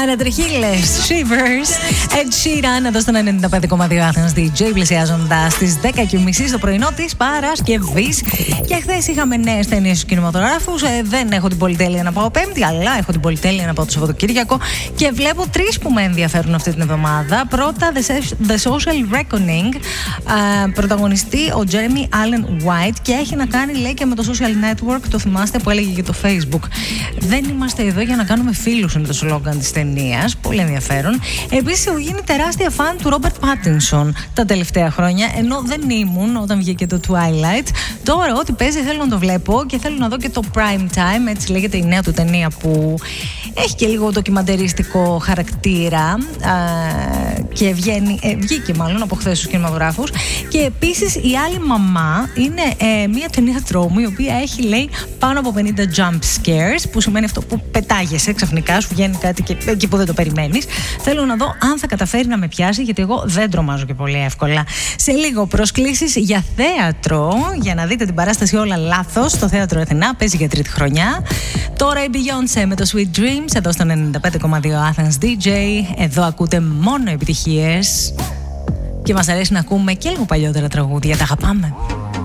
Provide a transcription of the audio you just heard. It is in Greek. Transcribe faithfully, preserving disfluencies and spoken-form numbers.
Ανατριχίλες, Shivers, Ed Sheeran, εδώ στον ενενήντα πέντε κόμμα δύο Athens ντι τζέι, πλησιάζοντας στις δέκα και μισή στο πρωινό της Παρασκευής. Και χθες είχαμε νέες ταινίες στους κινηματογράφους. Ε, δεν έχω την πολυτέλεια να πάω Πέμπτη, αλλά έχω την πολυτέλεια να πάω το Σαββατοκύριακο. Και βλέπω τρεις που με ενδιαφέρουν αυτή την εβδομάδα. Πρώτα, The Social Reckoning. Ε, πρωταγωνιστεί ο Jeremy Allen White και έχει να κάνει, λέει, και με το Social Network. Το θυμάστε που έλεγε για το Facebook. Δεν είμαστε εδώ για να κάνουμε φίλους, είναι το σλόγγαν της ταινίας. Πολύ ενδιαφέρον. Επίσης, έχω γίνει τεράστια φαν του Robert Pattinson τα τελευταία χρόνια, ενώ δεν ήμουν όταν βγήκε το Twilight. Τώρα, ό,τι παίζει θέλω να το βλέπω και θέλω να δω και το Prime Time, έτσι λέγεται η νέα του ταινία, που έχει και λίγο ντοκιμαντεριστικό χαρακτήρα α, και βγαίνει, ε, βγήκε μάλλον από χθες στους κινηματογράφους. Και επίσης η άλλη μαμά είναι ε, μια ταινία τρόμου, η οποία έχει, λέει, πάνω από πενήντα jump scares, που σημαίνει αυτό που πετάγεσαι ξαφνικά, σου βγαίνει κάτι και, εκεί που δεν το περιμένεις. Θέλω να δω αν θα καταφέρει να με πιάσει, γιατί εγώ δεν τρομάζω και πολύ εύκολα. Σε λίγο προσκλήσεις για θέατρο, για να δείτε την παράσταση Όλα Λάθος στο Θέατρο Αθηνά, παίζει για τρίτη χρονιά. Τώρα η Beyoncé με το Sweet Dreams, εδώ στον ενενήντα πέντε κόμμα δύο Athens ντι τζέι. Εδώ ακούτε μόνο επιτυχίες και μας αρέσει να ακούμε και λίγο παλιότερα τραγούδια, τα αγαπάμε.